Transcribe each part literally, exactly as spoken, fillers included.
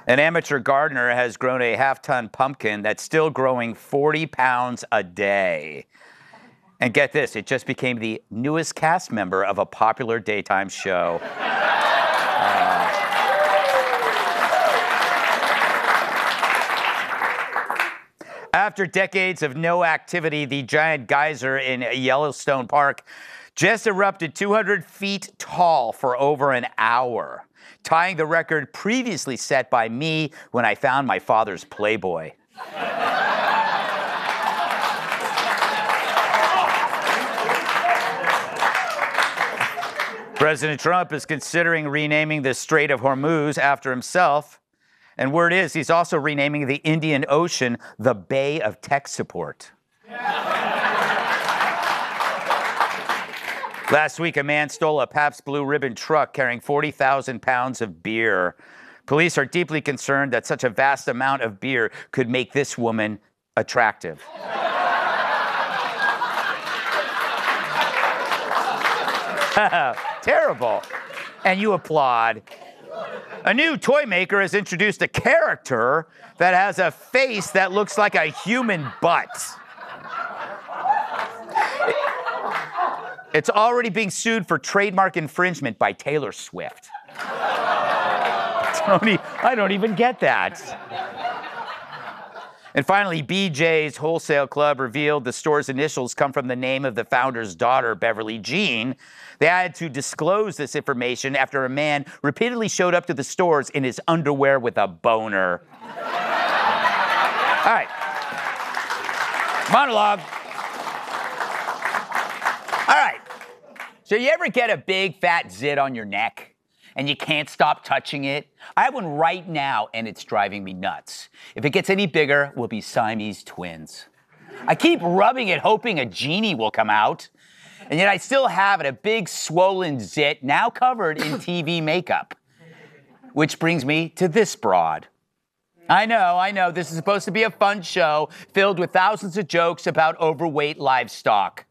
An amateur gardener has grown a half-ton pumpkin that's still growing forty pounds a day. And get this, it just became the newest cast member of a popular daytime show. uh, After decades of no activity, the giant geyser in Yellowstone Park just erupted two hundred feet tall for over an hour, tying the record previously set by me when I found my father's Playboy. President Trump is considering renaming the Strait of Hormuz after himself. And word is he's also renaming the Indian Ocean the Bay of Tech Support. Last week, a man stole a Pabst Blue Ribbon truck carrying forty thousand pounds of beer. Police are deeply concerned that such a vast amount of beer could make this woman attractive. Terrible. And you applaud. A new toy maker has introduced a character that has a face that looks like a human butt. It's already being sued for trademark infringement by Taylor Swift. Tony, I don't even get that. And finally, B J's Wholesale Club revealed the store's initials come from the name of the founder's daughter, Beverly Jean. They had to disclose this information after a man repeatedly showed up to the stores in his underwear with a boner. All right. Monologue. All right. So you ever get a big fat zit on your neck and you can't stop touching it? I have one right now and it's driving me nuts. If it gets any bigger, we'll be Siamese twins. I keep rubbing it hoping a genie will come out. And yet I still have it, a big swollen zit now covered in T V makeup. Which brings me to this broad. I know, I know, this is supposed to be a fun show filled with thousands of jokes about overweight livestock.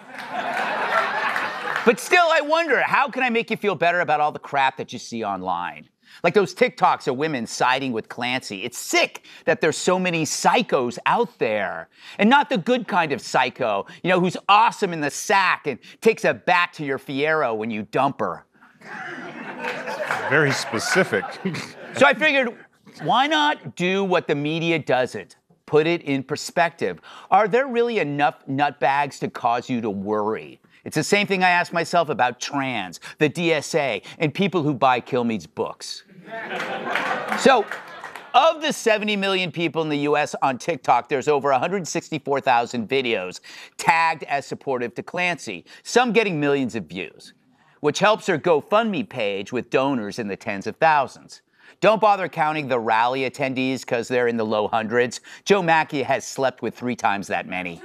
But still, I wonder, how can I make you feel better about all the crap that you see online? Like those TikToks of women siding with Clancy. It's sick that there's so many psychos out there. And not the good kind of psycho, you know, who's awesome in the sack and takes a bat to your Fiero when you dump her. Very specific. So I figured, why not do what the media doesn't? Put it in perspective. Are there really enough nutbags to cause you to worry? It's the same thing I ask myself about trans, the D S A, and people who buy Kilmeade's books. So, of the seventy million people in the U S on TikTok, there's over one hundred sixty-four thousand videos tagged as supportive to Clancy, some getting millions of views, which helps her GoFundMe page with donors in the tens of thousands. Don't bother counting the rally attendees because they're in the low hundreds. Joe Mackey has slept with three times that many.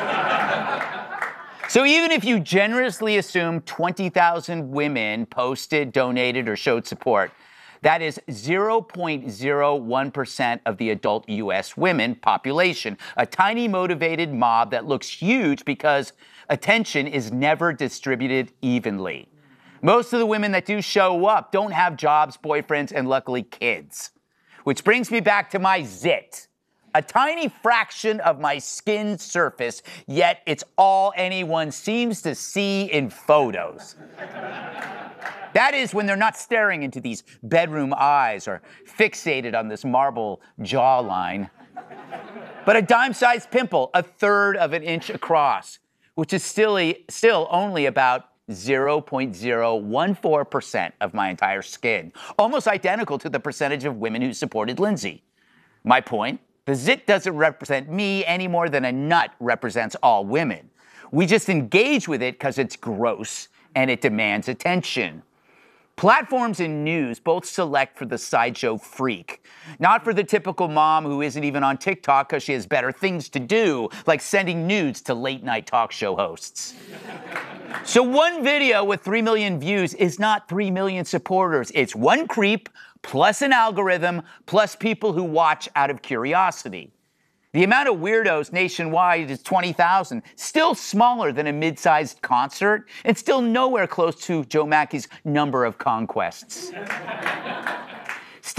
So even if you generously assume twenty thousand women posted, donated, or showed support, that is zero point zero one percent of the adult U S women population, a tiny motivated mob that looks huge because attention is never distributed evenly. Most of the women that do show up don't have jobs, boyfriends, and luckily kids. Which brings me back to my zit. A tiny fraction of my skin surface, yet it's all anyone seems to see in photos. That is when they're not staring into these bedroom eyes or fixated on this marble jawline. But a dime-sized pimple, a third of an inch across, which is still, a, still only about zero point zero one four percent of my entire skin, almost identical to the percentage of women who supported Lindsay. My point? The zit doesn't represent me any more than a nut represents all women. We just engage with it because it's gross and it demands attention. Platforms and news both select for the sideshow freak, not for the typical mom who isn't even on TikTok because she has better things to do, like sending nudes to late-night talk show hosts. So one video with three million views is not three million supporters. It's one creep, plus an algorithm, plus people who watch out of curiosity. The amount of weirdos nationwide is twenty thousand, still smaller than a mid-sized concert, and still nowhere close to Joe Mackey's number of conquests. Still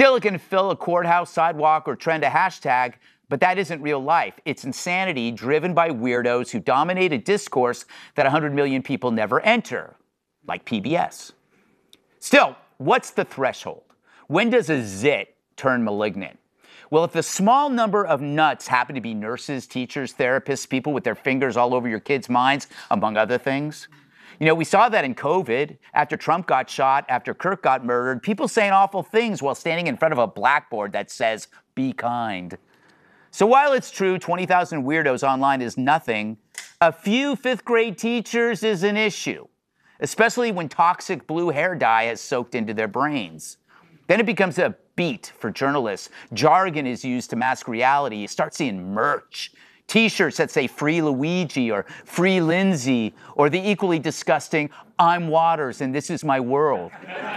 Still, it can fill a courthouse, sidewalk, or trend a hashtag, but that isn't real life. It's insanity driven by weirdos who dominate a discourse that one hundred million people never enter, like P B S. Still, what's the threshold? When does a zit turn malignant? Well, if the small number of nuts happen to be nurses, teachers, therapists, people with their fingers all over your kids' minds, among other things. You know, we saw that in COVID, after Trump got shot, after Kirk got murdered, people saying awful things while standing in front of a blackboard that says, be kind. So while it's true twenty thousand weirdos online is nothing, a few fifth grade teachers is an issue, especially when toxic blue hair dye has soaked into their brains. Then it becomes a beat for journalists. Jargon is used to mask reality. You start seeing merch, T-shirts that say Free Luigi or Free Lindsay, or the equally disgusting I'm Waters and this is my world.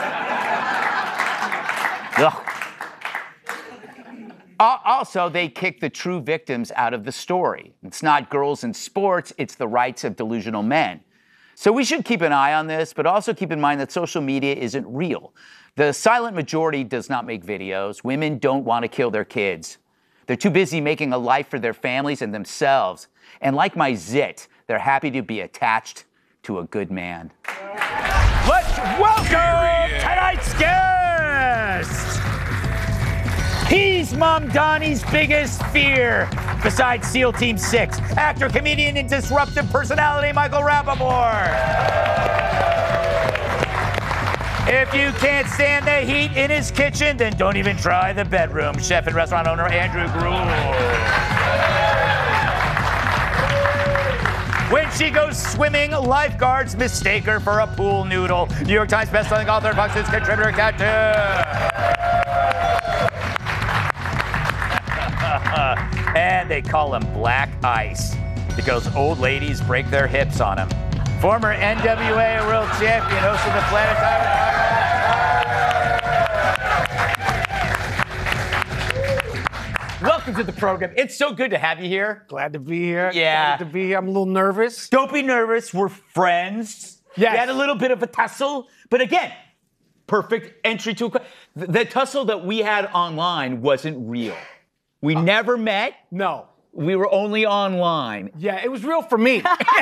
Ugh. Also, they kick the true victims out of the story. It's not girls in sports, it's the rights of delusional men. So we should keep an eye on this, but also keep in mind that social media isn't real. The silent majority does not make videos. Women don't want to kill their kids. They're too busy making a life for their families and themselves. And like my zit, they're happy to be attached to a good man. Let's welcome tonight's guest! He's Mom Donnie's biggest fear, besides SEAL Team six, actor, comedian, and disruptive personality Michael Rapaport. If you can't stand the heat in his kitchen, then don't even try the bedroom. Chef and restaurant owner Andrew Gruel. When she goes swimming, lifeguards mistake her for a pool noodle. New York Times bestselling author, Fox News contributor, Cat And they call him Black Ice because old ladies break their hips on him. Former N W A World Champion, host of the Planet Time. Welcome to the program. It's so good to have you here. Glad to be here. Yeah. Glad to be here. I'm a little nervous. Don't be nervous. We're friends. Yes. We had a little bit of a tussle, but again, perfect entry to a... The, the tussle that we had online wasn't real. We uh, never met. No. We were only online. Yeah, it was real for me.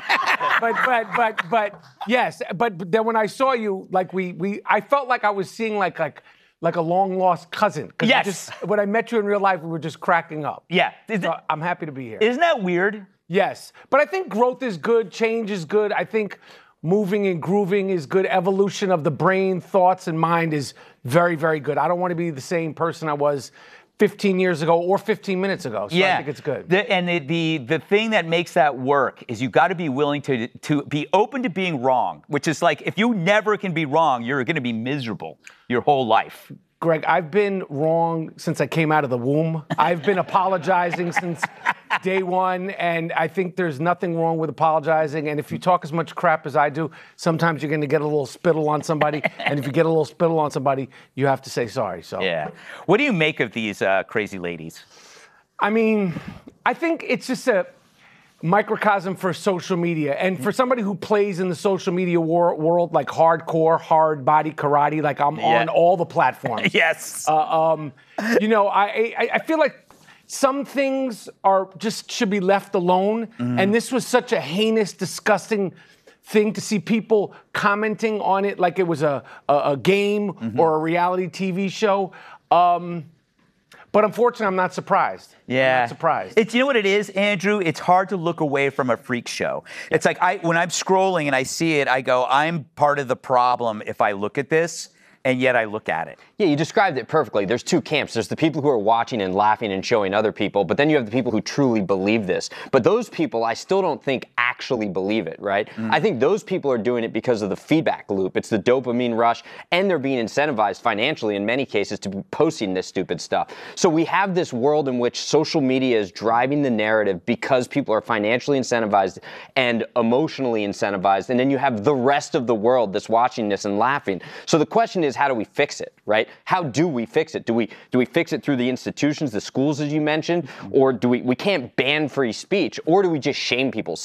but but but but yes, but then when I saw you, like we we I felt like I was seeing like like like a long lost cousin. Yes. Just, when I met you in real life, we were just cracking up. Yeah. So I'm happy to be here. Isn't that weird? Yes. But I think growth is good, change is good. I think moving and grooving is good. Evolution of the brain, thoughts, and mind is very, very good. I don't want to be the same person I was fifteen years ago or fifteen minutes ago. So yeah. I think it's good. The, and the, the the thing that makes that work is you got to be willing to to be open to being wrong, which is like if you never can be wrong, you're going to be miserable your whole life. Greg, I've been wrong since I came out of the womb. I've been apologizing since day one, and I think there's nothing wrong with apologizing. And if you talk as much crap as I do, sometimes you're going to get a little spittle on somebody. And if you get a little spittle on somebody, you have to say sorry. So yeah. What do you make of these uh, crazy ladies? I mean, I think it's just a microcosm for social media. And for somebody who plays in the social media wor- world, like hardcore, hard body karate, like I'm yeah. on all the platforms. Yes. Uh, um, you know, I, I I feel like some things are just should be left alone. Mm-hmm. And this was such a heinous, disgusting thing to see people commenting on it like it was a, a, a game mm-hmm. or a reality T V show. Um, But unfortunately, I'm not surprised. Yeah. I'm not surprised. It's, you know what it is, Andrew? It's hard to look away from a freak show. Yeah. It's like I, when I'm scrolling and I see it, I go, I'm part of the problem if I look at this, and yet I look at it. Yeah, you described it perfectly. There's two camps. There's the people who are watching and laughing and showing other people, but then you have the people who truly believe this. But those people, I still don't think actually believe it, right? Mm. I think those people are doing it because of the feedback loop. It's the dopamine rush, and they're being incentivized financially in many cases to be posting this stupid stuff. So we have this world in which social media is driving the narrative because people are financially incentivized and emotionally incentivized, and then you have the rest of the world that's watching this and laughing. So the question is, how do we fix it, right? How do we fix it? Do we do we fix it through the institutions, the schools, as you mentioned, or do we we can't ban free speech, or do we just shame people? See, I think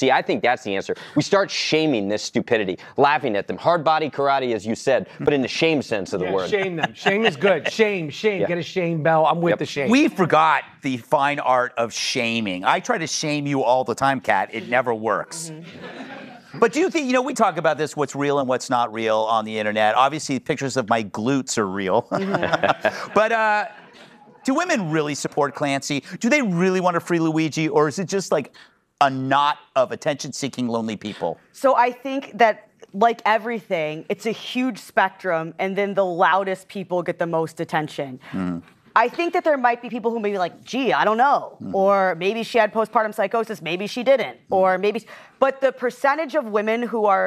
that's the answer. We start shaming this stupidity, laughing at them. Hard body karate, as you said, but in the shame sense of the Yeah, word. shame them. Shame is good. Shame, shame. Yeah. Get a shame bell. I'm with Yep. the shame. We forgot the fine art of shaming. I try to shame you all the time, Kat. It never works. But do you think, you know, we talk about this, what's real and what's not real on the internet. Obviously, pictures of my glutes are real. But uh, do women really support Clancy? Do they really want to free Luigi? Or is it just like a knot of attention-seeking lonely people? So I think that, like everything, it's a huge spectrum, and then the loudest people get the most attention. Mm. I think that there might be people who may be like, gee, I don't know. Mm. Or maybe she had postpartum psychosis, maybe she didn't. Or maybe, but the percentage of women who are